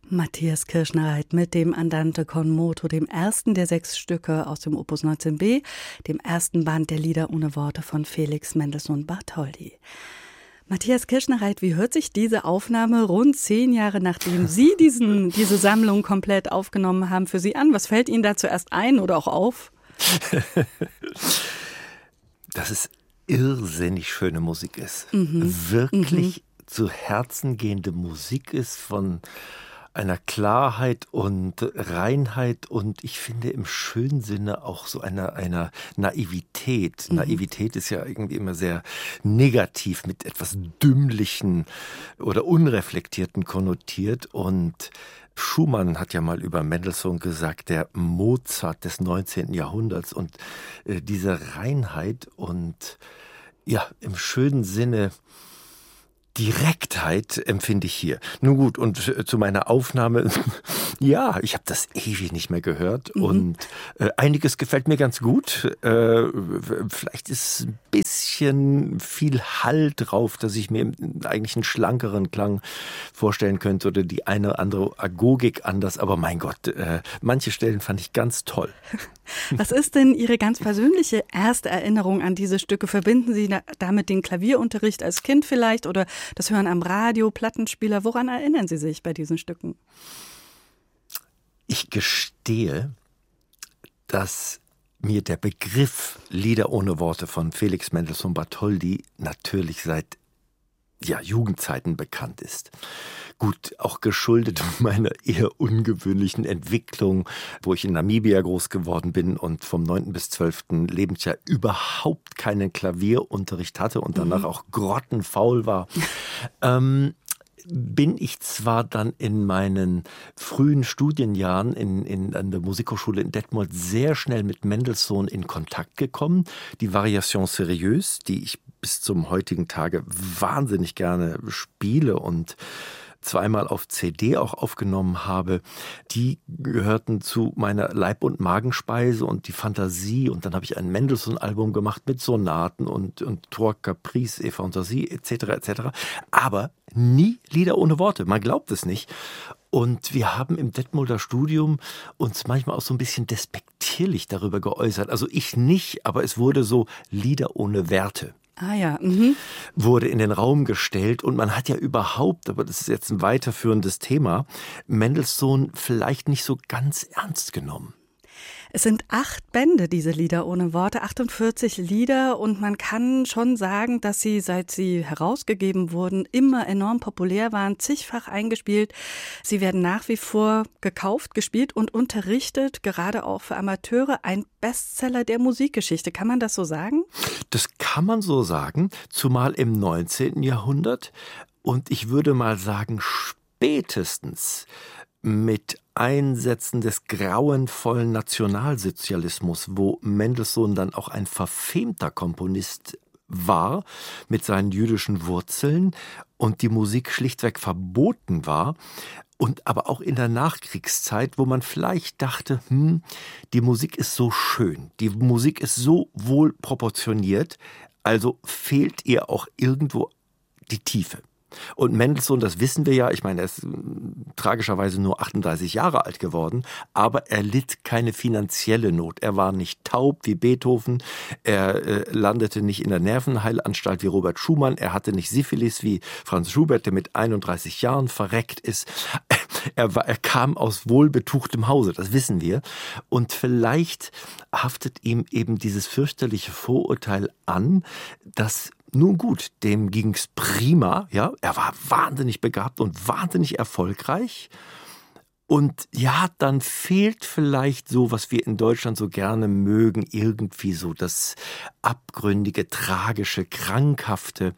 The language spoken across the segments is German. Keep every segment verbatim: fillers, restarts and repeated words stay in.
Matthias Kirschner-Reit mit dem Andante con moto, dem ersten der sechs Stücke aus dem Opus neunzehn b, dem ersten Band der Lieder ohne Worte von Felix Mendelssohn Bartholdy. Matthias Kirschner-Reit, wie hört sich diese Aufnahme rund zehn Jahre nachdem Sie diesen, diese Sammlung komplett aufgenommen haben, für Sie an? Was fällt Ihnen da zuerst ein oder auch auf? Dass es irrsinnig schöne Musik ist. Mhm. Wirklich mhm. zu Herzen gehende Musik ist von einer Klarheit und Reinheit und ich finde im schönen Sinne auch so einer, einer Naivität. Mhm. Naivität ist ja irgendwie immer sehr negativ mit etwas Dümmlichen oder Unreflektierten konnotiert und Schumann hat ja mal über Mendelssohn gesagt, der Mozart des neunzehnten Jahrhunderts und äh, diese Reinheit und ja, im schönen Sinne Direktheit empfinde ich hier. Nun gut, und zu meiner Aufnahme, ja, ich habe das ewig nicht mehr gehört mhm. und äh, einiges gefällt mir ganz gut. Äh, vielleicht ist ein bisschen viel Hall drauf, dass ich mir eigentlich einen schlankeren Klang vorstellen könnte oder die eine oder andere Agogik anders, aber mein Gott, äh, manche Stellen fand ich ganz toll. Was ist denn Ihre ganz persönliche erste Erinnerung an diese Stücke? Verbinden Sie da, damit den Klavierunterricht als Kind vielleicht oder das Hören am Radio, Plattenspieler? Woran erinnern Sie sich bei diesen Stücken? Ich gestehe, dass mir der Begriff Lieder ohne Worte von Felix Mendelssohn Bartholdy natürlich seit ja, Jugendzeiten bekannt ist. Gut, auch geschuldet meiner eher ungewöhnlichen Entwicklung, wo ich in Namibia groß geworden bin und vom neunten bis zwölften Lebensjahr überhaupt keinen Klavierunterricht hatte und danach mhm. auch grottenfaul war. ähm, bin ich zwar dann in meinen frühen Studienjahren in, in, an der Musikhochschule in Detmold sehr schnell mit Mendelssohn in Kontakt gekommen. Die Variation Sérieuse, die ich bis zum heutigen Tage wahnsinnig gerne spiele und zweimal auf C D auch aufgenommen habe, die gehörten zu meiner Leib- und Magenspeise und die Fantasie. Und dann habe ich ein Mendelssohn-Album gemacht mit Sonaten und, und Trois Caprices et Fantasie et cetera et cetera. Aber nie Lieder ohne Worte, man glaubt es nicht. Und wir haben im Detmolder Studium uns manchmal auch so ein bisschen despektierlich darüber geäußert. Also ich nicht, aber es wurde so Lieder ohne Werte. Ah ja. Mhm. Wurde in den Raum gestellt und man hat ja überhaupt, aber das ist jetzt ein weiterführendes Thema, Mendelssohn vielleicht nicht so ganz ernst genommen. Es sind acht Bände, diese Lieder ohne Worte, achtundvierzig Lieder und man kann schon sagen, dass sie, seit sie herausgegeben wurden, immer enorm populär waren, zigfach eingespielt. Sie werden nach wie vor gekauft, gespielt und unterrichtet, gerade auch für Amateure. Ein Bestseller der Musikgeschichte, kann man das so sagen? Das kann man so sagen, zumal im neunzehnten Jahrhundert und ich würde mal sagen spätestens mit Einsätzen des grauenvollen Nationalsozialismus, wo Mendelssohn dann auch ein verfemter Komponist war mit seinen jüdischen Wurzeln und die Musik schlichtweg verboten war. Und aber auch in der Nachkriegszeit, wo man vielleicht dachte, hm, die Musik ist so schön, die Musik ist so wohl proportioniert, also fehlt ihr auch irgendwo die Tiefe. Und Mendelssohn, das wissen wir ja, ich meine, er ist äh, tragischerweise nur achtunddreißig Jahre alt geworden, aber er litt keine finanzielle Not. Er war nicht taub wie Beethoven, er äh, landete nicht in der Nervenheilanstalt wie Robert Schumann, er hatte nicht Syphilis wie Franz Schubert, der mit einunddreißig Jahren verreckt ist. Er, war, er kam aus wohlbetuchtem Hause, das wissen wir. Und vielleicht haftet ihm eben dieses fürchterliche Vorurteil an, dass nun gut, dem ging's prima, ja, er war wahnsinnig begabt und wahnsinnig erfolgreich. Und ja, dann fehlt vielleicht so, was wir in Deutschland so gerne mögen, irgendwie so das abgründige, tragische, krankhafte.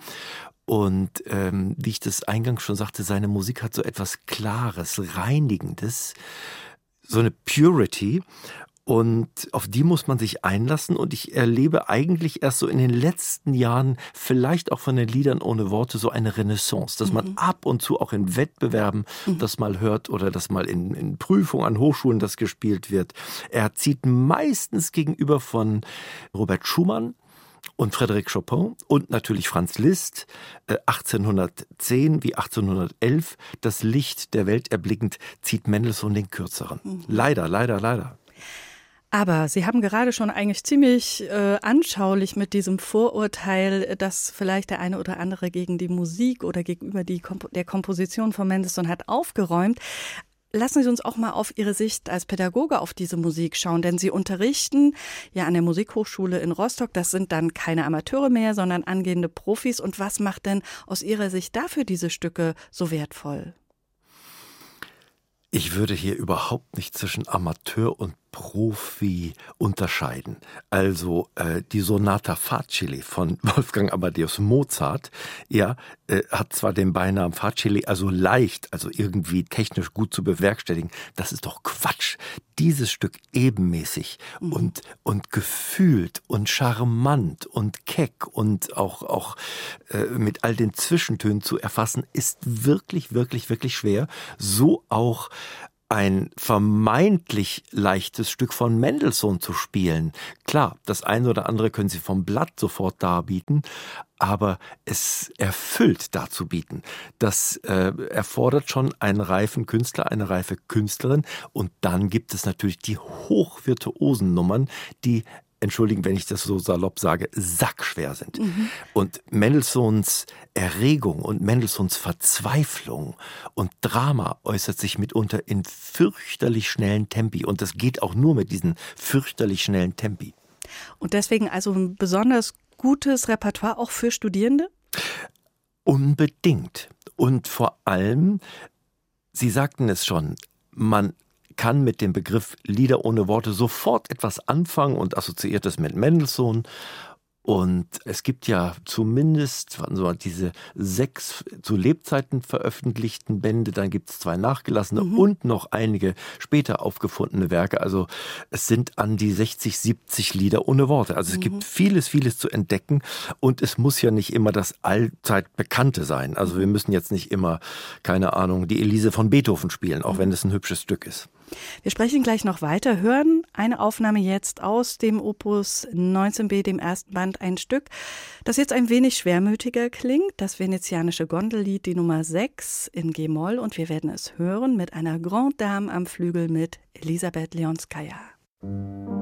Und ähm, wie ich das eingangs schon sagte, seine Musik hat so etwas Klares, Reinigendes, so eine Purity. Und auf die muss man sich einlassen. Und ich erlebe eigentlich erst so in den letzten Jahren, vielleicht auch von den Liedern ohne Worte, so eine Renaissance, dass man mhm. ab und zu auch in Wettbewerben mhm. das mal hört oder dass mal in, in Prüfungen an Hochschulen das gespielt wird. Er zieht meistens gegenüber von Robert Schumann und Frédéric Chopin und natürlich Franz Liszt, äh, achtzehnhundertzehn wie achtzehnhundertelf, das Licht der Welt erblickend, zieht Mendelssohn den Kürzeren. Mhm. Leider, leider, leider. Aber Sie haben gerade schon eigentlich ziemlich äh, anschaulich mit diesem Vorurteil, dass vielleicht der eine oder andere gegen die Musik oder gegenüber die Komp- der Komposition von Mendelssohn hat, aufgeräumt. Lassen Sie uns auch mal auf Ihre Sicht als Pädagoge auf diese Musik schauen, denn Sie unterrichten ja an der Musikhochschule in Rostock. Das sind dann keine Amateure mehr, sondern angehende Profis. Und was macht denn aus Ihrer Sicht dafür diese Stücke so wertvoll? Ich würde hier überhaupt nicht zwischen Amateur und Profi unterscheiden. Also äh, die Sonata Facili von Wolfgang Amadeus Mozart, ja, äh, hat zwar den Beinamen Facili, also leicht, also irgendwie technisch gut zu bewerkstelligen. Das ist doch Quatsch. Dieses Stück ebenmäßig mhm. und und gefühlt und charmant und keck und auch auch äh, mit all den Zwischentönen zu erfassen, ist wirklich, wirklich, wirklich schwer. So auch ein vermeintlich leichtes Stück von Mendelssohn zu spielen. Klar, das eine oder andere können Sie vom Blatt sofort darbieten, aber es erfüllt darzubieten. Das äh, erfordert schon einen reifen Künstler, eine reife Künstlerin. Und dann gibt es natürlich die hochvirtuosen Nummern, die, entschuldigen, wenn ich das so salopp sage, sackschwer sind. Mhm. Und Mendelssohns Erregung und Mendelssohns Verzweiflung und Drama äußert sich mitunter in fürchterlich schnellen Tempi. Und das geht auch nur mit diesen fürchterlich schnellen Tempi. Und deswegen also ein besonders gutes Repertoire auch für Studierende? Unbedingt. Und vor allem, Sie sagten es schon, man kann mit dem Begriff Lieder ohne Worte sofort etwas anfangen und assoziiert es mit Mendelssohn. Und es gibt ja zumindest warten Sie mal, diese sechs zu Lebzeiten veröffentlichten Bände, dann gibt es zwei nachgelassene mhm. und noch einige später aufgefundene Werke. Also es sind an die sechzig, siebzig Lieder ohne Worte. Also es mhm. gibt vieles, vieles zu entdecken und es muss ja nicht immer das allzeit Bekannte sein. Also wir müssen jetzt nicht immer, keine Ahnung, die Elise von Beethoven spielen, auch mhm. wenn es ein hübsches Stück ist. Wir sprechen gleich noch weiter, hören eine Aufnahme jetzt aus dem Opus neunzehn b, dem ersten Band, ein Stück, das jetzt ein wenig schwermütiger klingt, das venezianische Gondellied, die Nummer sechs in G-Moll, und wir werden es hören mit einer Grande Dame am Flügel mit Elisabeth Leonskaya.